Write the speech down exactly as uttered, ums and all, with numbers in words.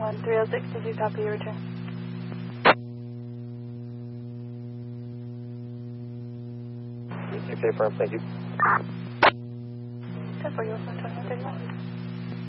one three oh six, did you copy your return? six eight firm, thank you. ten four, you one twenty-one thirty-one.